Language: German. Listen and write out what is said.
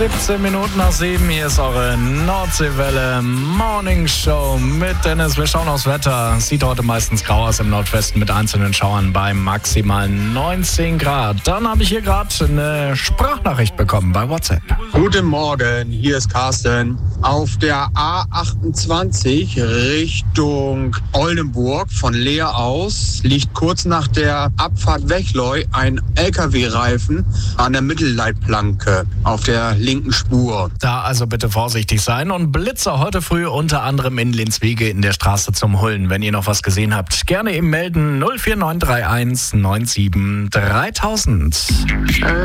17 Minuten nach 7, hier ist eure Nordseewelle Morning Show mit Dennis. Wir schauen aufs Wetter. Sieht heute meistens grau aus im Nordwesten mit einzelnen Schauern bei maximal 19 Grad. Dann habe ich hier gerade eine Sprachnachricht bekommen bei WhatsApp. Guten Morgen, hier ist Carsten. Auf der A28 Richtung Oldenburg von Leer aus liegt kurz nach der Abfahrt Wechleu ein LKW-Reifen an der Mittelleitplanke auf der linken Spur. Da also bitte vorsichtig sein und Blitzer heute früh unter anderem in Linswege in der Straße zum Hullen. Wenn ihr noch was gesehen habt, gerne eben melden 04931 97 3000.